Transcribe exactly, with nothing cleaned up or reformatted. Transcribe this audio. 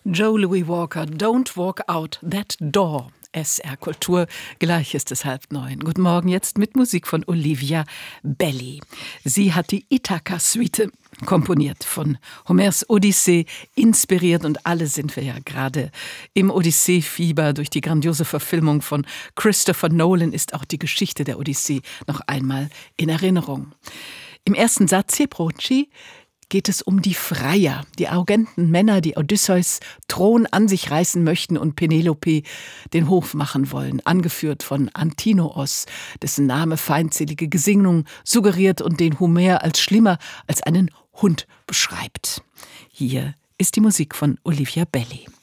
Joe Louis Walker, Don't Walk Out That Door. S R Kultur, gleich ist es halb neun. Guten Morgen, jetzt mit Musik von Olivia Belli. Sie hat die Ithaka-Suite komponiert, von Homers Odyssee inspiriert, und alle sind wir ja gerade im Odyssee-Fieber. Durch die grandiose Verfilmung von Christopher Nolan ist auch die Geschichte der Odyssee noch einmal in Erinnerung. Im ersten Satz hier, Proci, geht es um die Freier, die arroganten Männer, die Odysseus Thron an sich reißen möchten und Penelope den Hof machen wollen, angeführt von Antinoos, dessen Name feindselige Gesinnung suggeriert und den Homer als schlimmer als einen Hund beschreibt. Hier ist die Musik von Olivia Belli.